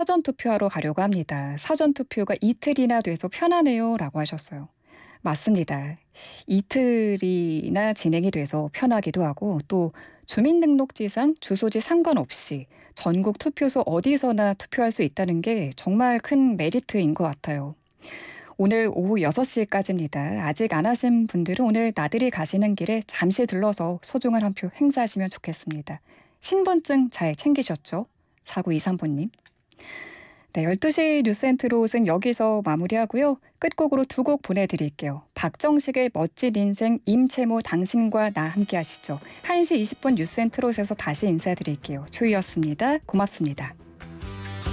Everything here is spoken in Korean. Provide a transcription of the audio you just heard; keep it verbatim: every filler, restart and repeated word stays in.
사전투표하러 가려고 합니다. 사전투표가 이틀이나 돼서 편하네요. 라고 하셨어요. 맞습니다. 이틀이나 진행이 돼서 편하기도 하고 또 주민등록지상 주소지 상관없이 전국 투표소 어디서나 투표할 수 있다는 게 정말 큰 메리트인 것 같아요. 오늘 오후 여섯 시까지입니다. 아직 안 하신 분들은 오늘 나들이 가시는 길에 잠시 들러서 소중한 한 표 행사하시면 좋겠습니다. 신분증 잘 챙기셨죠? 사구이삼 번님. 네, 열두 시 뉴스엔트롯은 여기서 마무리하고요. 끝곡으로 두 곡 보내드릴게요. 박정식의 멋진 인생, 임채모 당신과 나 함께 하시죠. 한 시 이십 분 뉴스엔트롯에서 다시 인사드릴게요. 조이였습니다. 고맙습니다.